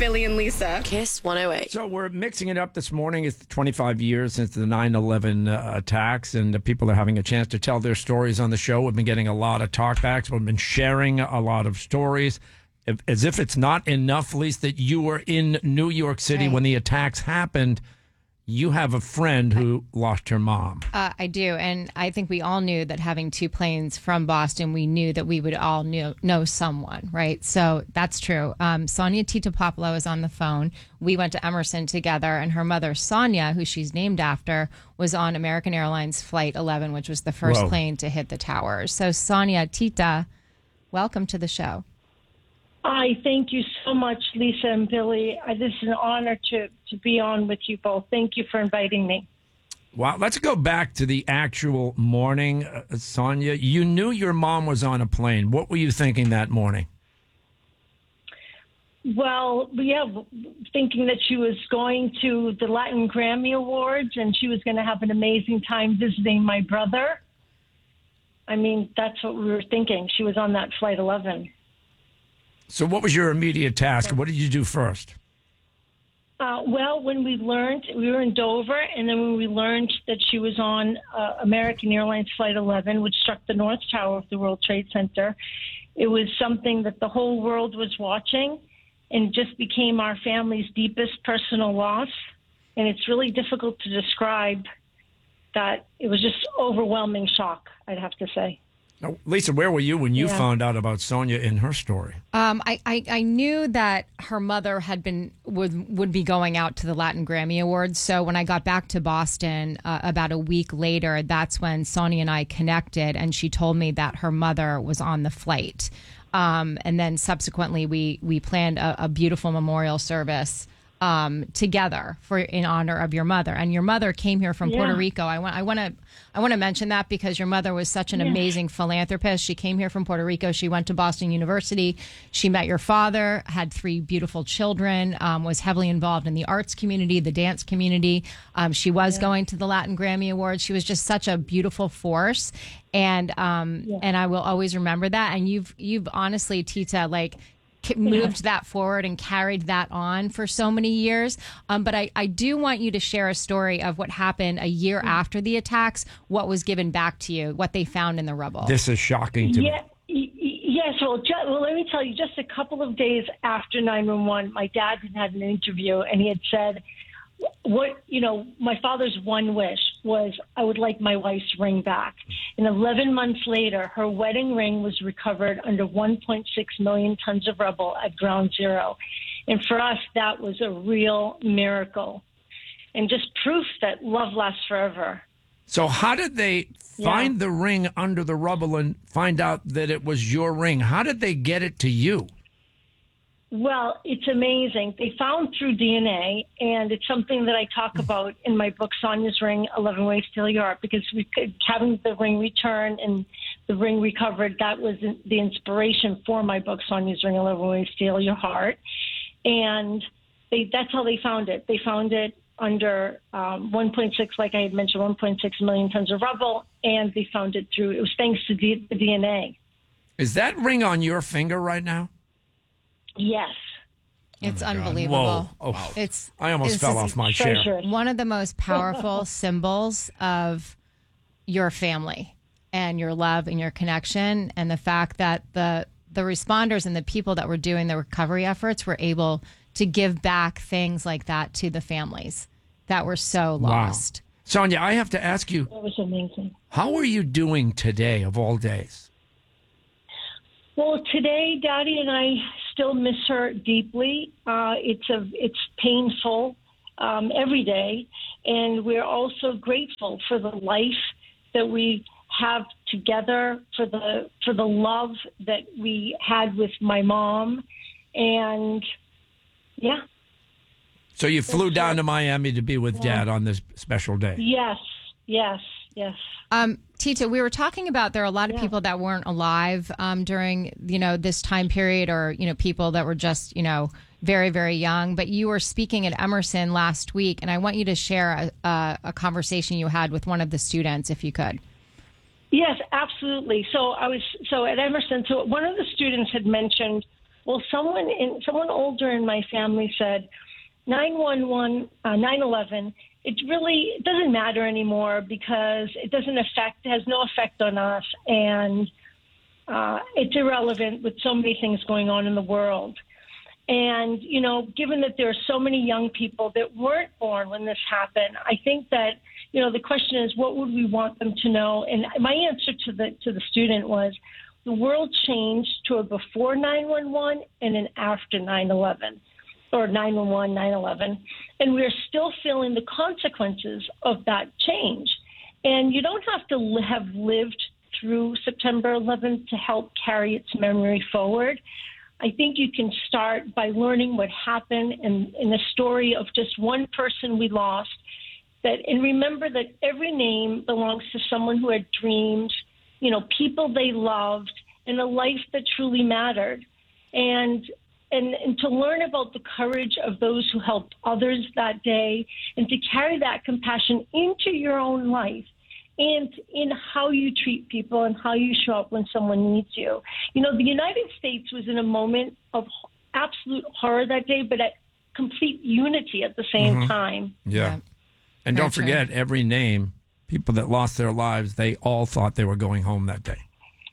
Billy and Lisa. Kiss 108. So we're mixing it up this morning. It's 25 years since the 9/11 attacks, and the people are having a chance to tell their stories on the show. We've been getting a lot of talkbacks. We've been sharing a lot of stories. As if it's not enough, Lisa, that you were in New York City when the attacks happened. You have a friend who lost her mom. I do. And I think we all knew that having two planes from Boston, we knew that we would all know someone, right? So that's true. Sonia Tita-Popolo is on the phone. We went to Emerson together, and her mother, Sonia, who she's named after, was on American Airlines Flight 11, which was the first plane to hit the towers. So Sonia, Tita, welcome to the show. I thank you so much, Lisa and Billy. This is an honor to be on with you both. Thank you for inviting me. Well, let's go back to the actual morning, Sonia. You knew your mom was on a plane. What were you thinking that morning? Well, thinking that she was going to the Latin Grammy Awards and she was going to have an amazing time visiting my brother. I mean, that's what we were thinking. She was on that Flight 11. So what was your immediate task? What did you do first? Well, when we learned, we were in Dover, and then when we learned that she was on American Airlines Flight 11, which struck the North Tower of the World Trade Center, it was something that the whole world was watching and just became our family's deepest personal loss. And it's really difficult to describe that. It was just overwhelming shock, I'd have to say. Now, Lisa, where were you when you found out about Sonia and her story? I knew that her mother would be going out to the Latin Grammy Awards. So when I got back to Boston about a week later, that's when Sonia and I connected, and she told me that her mother was on the flight. And then subsequently, we planned a beautiful memorial service together in honor of your mother. And your mother came here from Puerto Rico. I want to mention that because your mother was such an amazing philanthropist. She came here from Puerto Rico. She went to Boston University. She met your father, had 3 beautiful children, was heavily involved in the arts community, the dance community. She was going to the Latin Grammy Awards. She was just such a beautiful force. And I will always remember that. And you've honestly, Tita, moved that forward and carried that on for so many years. But I do want you to share a story of what happened a year after the attacks, what was given back to you, what they found in the rubble. This is shocking to me. Yes. Well, let me tell you, just a couple of days after 9/11, my dad had an interview, and he had said, my father's one wish was, I would like my wife's ring back. And 11 months later, her wedding ring was recovered under 1.6 million tons of rubble at Ground Zero. And for us, that was a real miracle and just proof that love lasts forever. So how did they find the ring under the rubble and find out that it was your ring? How did they get it to you? Well, it's amazing. They found through DNA, and it's something that I talk about in my book, Sonia's Ring, 11 Ways to Heal Your Heart, because having the ring returned and the ring recovered, that was the inspiration for my book, Sonia's Ring, 11 Ways to Heal Your Heart. And that's how they found it. They found it under 1.6, like I had mentioned, 1.6 million tons of rubble, and they found it it was thanks to the DNA. Is that ring on your finger right now? Yes. It's unbelievable. Whoa. Oh, I almost fell off my chair. One of the most powerful symbols of your family and your love and your connection, and the fact that the responders and the people that were doing the recovery efforts were able to give back things like that to the families that were so lost. Wow. Sonia, I have to ask you. That was amazing. How are you doing today, of all days? Well, today, Daddy and I still miss her deeply. It's painful every day, and we're also grateful for the life that we have together, for the love that we had with my mom, and yeah. So you flew down to Miami to be with Dad on this special day. Yes. Tita, we were talking about there are a lot of people that weren't alive during, this time period, or, people that were just, very, very young. But you were speaking at Emerson last week, and I want you to share a conversation you had with one of the students, if you could. Yes, absolutely. So at Emerson, so one of the students had mentioned Well, someone older in my family said 9/11, it doesn't matter anymore because it has no effect on us, and it's irrelevant with so many things going on in the world. And, given that there are so many young people that weren't born when this happened, I think that, the question is, what would we want them to know? And my answer to the student was, the world changed to a before 9/11 and an after 9/11, or 9/11, 9/11. And we're still feeling the consequences of that change. And you don't have to have lived through September 11th to help carry its memory forward. I think you can start by learning what happened in the story of just one person we lost. And remember that every name belongs to someone who had dreams, people they loved, and a life that truly mattered. And to learn about the courage of those who helped others that day, and to carry that compassion into your own life and in how you treat people and how you show up when someone needs you. The United States was in a moment of absolute horror that day, but at complete unity at the same time. Yeah. And don't forget, every name, people that lost their lives, they all thought they were going home that day.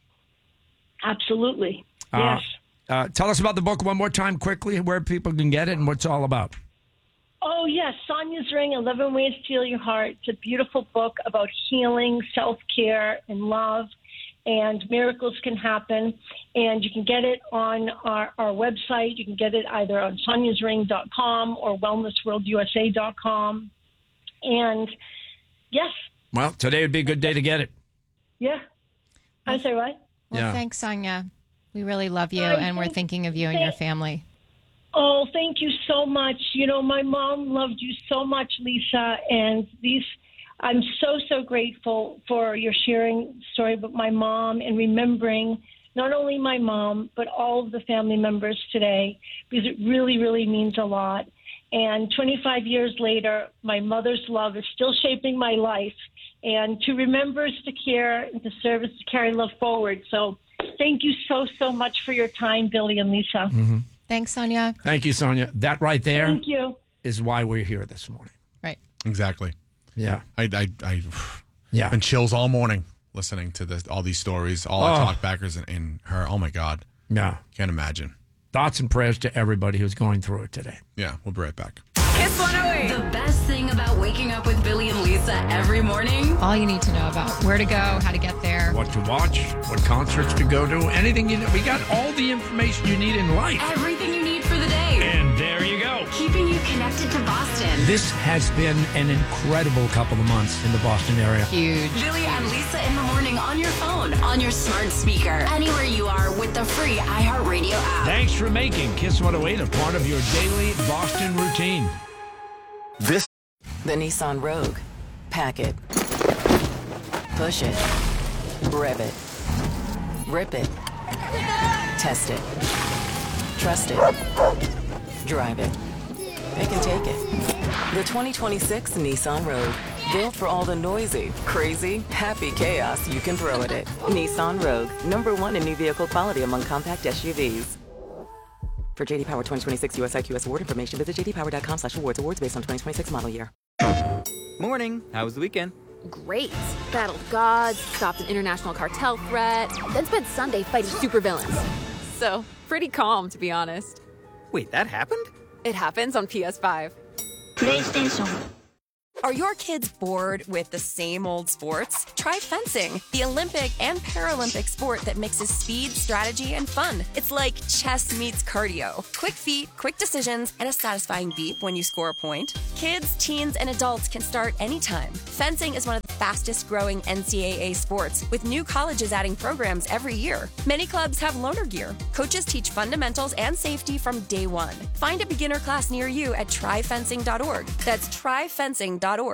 Absolutely. Yes. Tell us about the book one more time quickly, where people can get it and what it's all about. Oh, yes. Sonya's Ring, 11 Ways to Heal Your Heart. It's a beautiful book about healing, self-care, and love, and miracles can happen. And you can get it on our website. You can get it either on sonyasring.com or wellnessworldusa.com. And, yes. Well, today would be a good day to get it. Yeah. I'm sorry, what? Well, thanks, Sonia. We really love you, and we're thinking of you and your family. Oh, thank you so much. My mom loved you so much, Lisa, and I'm so grateful for your sharing story about my mom and remembering not only my mom, but all of the family members today, because it really, really means a lot. And 25 years later, my mother's love is still shaping my life. And to remember is to care, and to serve is to carry love forward. So thank you so much for your time, Billy and Lisa. Mm-hmm. Thanks, Sonia. Thank you, Sonia. That right there Thank you. is why we're here this morning. Right. Exactly. Yeah. I've been chills all morning listening to all these stories, all our talkbackers and her. Oh, my God. Yeah. Can't imagine. Thoughts and prayers to everybody who's going through it today. Yeah, we'll be right back. Kiss 108. The best thing about waking up with Billy and Lisa every morning. All you need to know about where to go, how to get there. What to watch, what concerts to go to, anything you know. We got all the information you need in life. Everything you need for the day. And there you go. Keeping you connected to Boston. This has been an incredible couple of months in the Boston area. Huge. Billy and Lisa in the morning on your phone, on your smart speaker, anywhere you are with the free iHeartRadio app. Thanks for making Kiss 108 a part of your daily Boston routine. The Nissan Rogue. Pack it. Push it. Rev it. Rip it. Test it. Trust it. Drive it. Pick and take it. The 2026 Nissan Rogue. Built for all the noisy, crazy, happy chaos you can throw at it. Nissan Rogue. #1 in new vehicle quality among compact SUVs. For JD Power 2026 US IQS award information, visit jdpower.com/awards. Awards based on 2026 model year. Morning. How was the weekend? Great. Battled gods, stopped an international cartel threat, then spent Sunday fighting supervillains. So, pretty calm, to be honest. Wait, that happened? It happens on PS5. PlayStation. Are your kids bored with the same old sports? Try fencing, the Olympic and Paralympic sport that mixes speed, strategy, and fun. It's like chess meets cardio. Quick feet, quick decisions, and a satisfying beep when you score a point. Kids, teens, and adults can start anytime. Fencing is one of the fastest growing NCAA sports, with new colleges adding programs every year. Many clubs have loaner gear. Coaches teach fundamentals and safety from day one. Find a beginner class near you at tryfencing.org. That's tryfencing.org.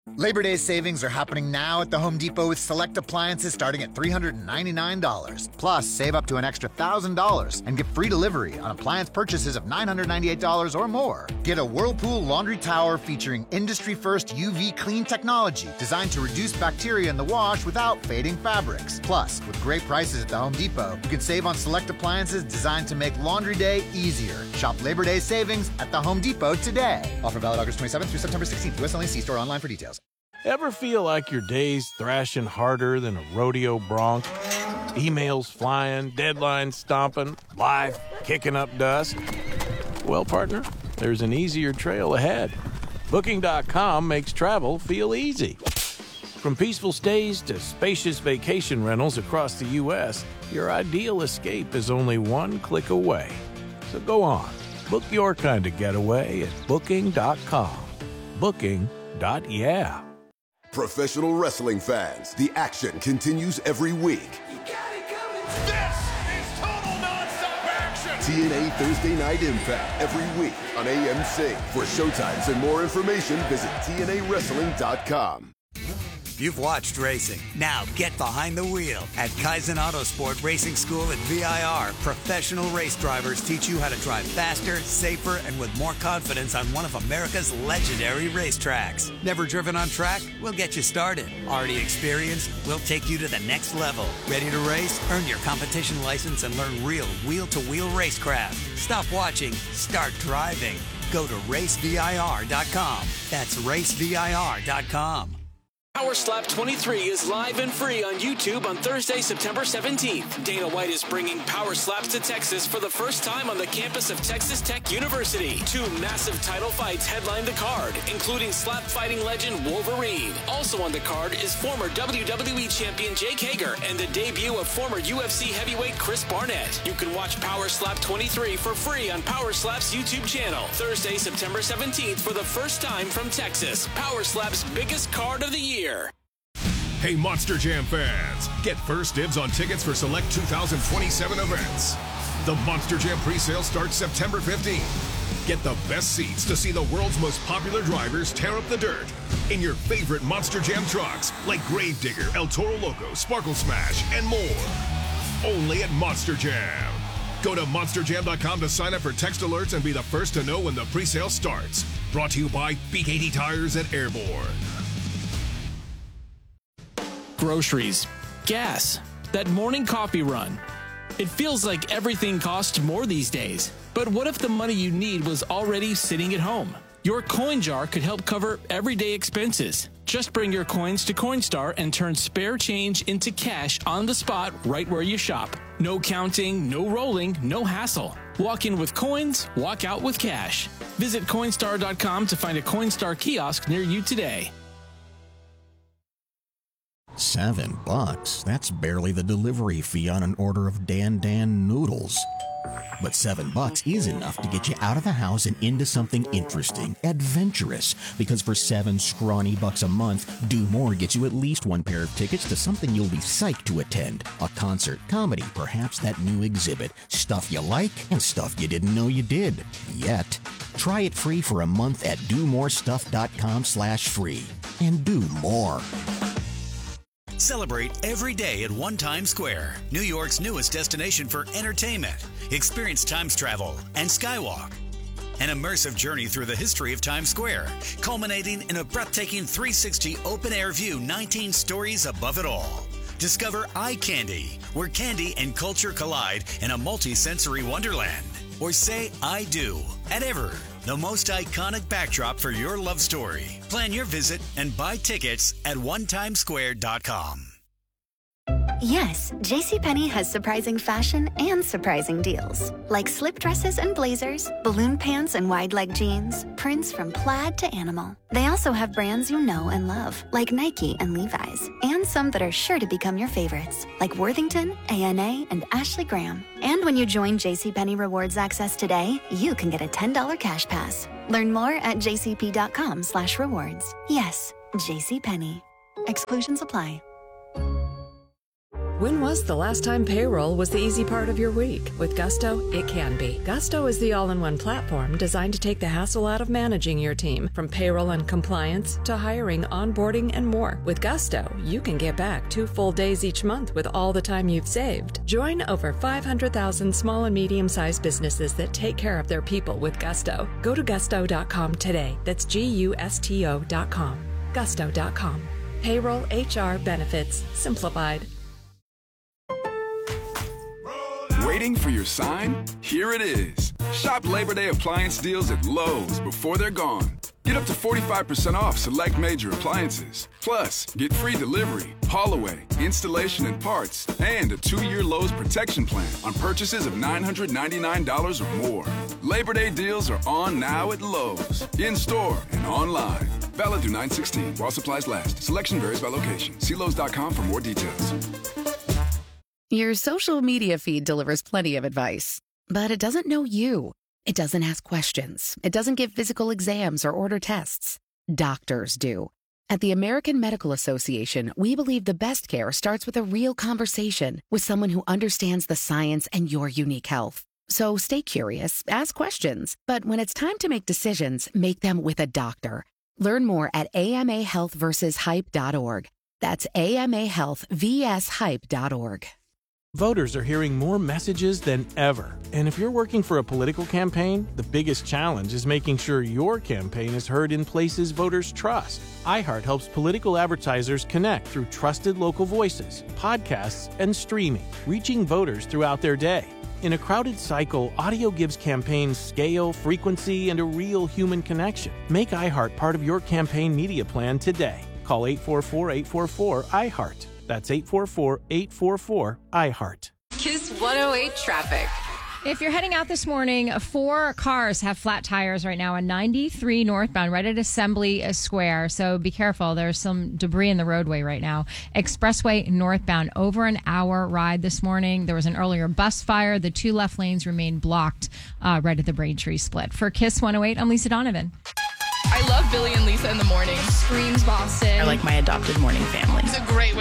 Labor Day savings are happening now at the Home Depot with select appliances starting at $399. Plus, save up to an extra $1,000 and get free delivery on appliance purchases of $998 or more. Get a Whirlpool laundry tower featuring industry-first UV clean technology designed to reduce bacteria in the wash without fading fabrics. Plus, with great prices at the Home Depot, you can save on select appliances designed to make laundry day easier. Shop Labor Day savings at the Home Depot today. Offer valid August 27th through September 16th. U.S. only. See store online for details. Ever feel like your day's thrashing harder than a rodeo bronc? Emails flying, deadlines stomping, life kicking up dust? Well, partner, there's an easier trail ahead. Booking.com makes travel feel easy. From peaceful stays to spacious vacation rentals across the U.S., your ideal escape is only one click away. So go on, book your kind of getaway at Booking.com. Booking.yeah. Professional wrestling fans, the action continues every week. This is total nonstop action! TNA Thursday Night Impact every week on AMC. For showtimes and more information, visit TNAWrestling.com. You've watched racing. Now get behind the wheel. At Kaizen Autosport Racing School at VIR, professional race drivers teach you how to drive faster, safer, and with more confidence on one of America's legendary racetracks. Never driven on track? We'll get you started. Already experienced? We'll take you to the next level. Ready to race? Earn your competition license and learn real wheel-to-wheel racecraft. Stop watching. Start driving. Go to racevir.com. That's racevir.com. Power Slap 23 is live and free on YouTube on Thursday, September 17th. Dana White is bringing Power Slaps to Texas for the first time on the campus of Texas Tech University. 2 massive title fights headline the card, including slap fighting legend Wolverine. Also on the card is former WWE champion Jake Hager and the debut of former UFC heavyweight Chris Barnett. You can watch Power Slap 23 for free on Power Slap's YouTube channel. Thursday, September 17th for the first time from Texas. Power Slap's biggest card of the year. Hey, Monster Jam fans, get first dibs on tickets for select 2027 events. The Monster Jam presale starts September 15th. Get the best seats to see the world's most popular drivers tear up the dirt in your favorite Monster Jam trucks like Gravedigger, El Toro Loco, Sparkle Smash, and more. Only at Monster Jam. Go to monsterjam.com to sign up for text alerts and be the first to know when the presale starts. Brought to you by BKT Tires and Airborne. Groceries, gas, that morning coffee run. It feels like everything costs more these days. But what if the money you need was already sitting at home? Your coin jar could help cover everyday expenses. Just bring your coins to Coinstar and turn spare change into cash on the spot right where you shop. No counting, no rolling, no hassle. Walk in with coins, walk out with cash. Visit Coinstar.com to find a Coinstar kiosk near you today. $7? That's barely the delivery fee on an order of Dan noodles. But $7 is enough to get you out of the house and into something interesting, adventurous. Because for $7 scrawny bucks a month, Do More gets you at least one pair of tickets to something you'll be psyched to attend. A concert, comedy, perhaps that new exhibit. Stuff you like and stuff you didn't know you did. Yet. Try it free for a month at domorestuff.com/free. And do more. Celebrate every day at One Times Square, New York's newest destination for entertainment. Experience Times Travel and Skywalk. An immersive journey through the history of Times Square, culminating in a breathtaking 360 open-air view 19 stories above it all. Discover Eye Candy, where candy and culture collide in a multi-sensory wonderland. Or say I do at Ever, the most iconic backdrop for your love story. Plan your visit and buy tickets at onetimesquare.com. Yes, JCPenney has surprising fashion and surprising deals. Like slip dresses and blazers, balloon pants and wide leg jeans, prints from plaid to animal. They also have brands you know and love, like Nike and Levi's, and some that are sure to become your favorites, like Worthington, A&A, and Ashley Graham. And when you join JCPenney Rewards Access today, you can get a $10 cash pass. Learn more at jcp.com/rewards. Yes, JCPenney. Exclusions apply. When was the last time payroll was the easy part of your week? With Gusto, it can be. Gusto is the all-in-one platform designed to take the hassle out of managing your team, from payroll and compliance to hiring, onboarding, and more. With Gusto, you can get back 2 full days each month with all the time you've saved. Join over 500,000 small and medium-sized businesses that take care of their people with Gusto. Go to gusto.com today. That's GUSTO.com. Gusto.com. Payroll, HR, benefits, simplified. Waiting for your sign? Here it is. Shop Labor Day appliance deals at Lowe's before they're gone. Get up to 45% off select major appliances. Plus, get free delivery, haul away, installation and parts, and a 2-year Lowe's protection plan on purchases of $999 or more. Labor Day deals are on now at Lowe's, in-store and online. Valid through 9/16 while supplies last. Selection varies by location. See Lowe's.com for more details. Your social media feed delivers plenty of advice, but it doesn't know you. It doesn't ask questions. It doesn't give physical exams or order tests. Doctors do. At the American Medical Association, we believe the best care starts with a real conversation with someone who understands the science and your unique health. So stay curious, ask questions, but when it's time to make decisions, make them with a doctor. Learn more at amahealthversushype.org. That's amahealthvshype.org. Voters are hearing more messages than ever. And if you're working for a political campaign, the biggest challenge is making sure your campaign is heard in places voters trust. iHeart helps political advertisers connect through trusted local voices, podcasts, and streaming, reaching voters throughout their day. In a crowded cycle, audio gives campaigns scale, frequency, and a real human connection. Make iHeart part of your campaign media plan today. Call 844-844-iHeart. That's 844-844-iHeart. Kiss 108 traffic. If you're heading out this morning, 4 cars have flat tires right now on 93 northbound, right at Assembly Square. So be careful. There's some debris in the roadway right now. Expressway northbound, over an hour ride this morning. There was an earlier bus fire. The 2 left lanes remain blocked right at the Braintree split. For Kiss 108, I'm Lisa Donovan. I love Billy and Lisa in the morning. Screams Boston. I like my adopted morning family. It's a great way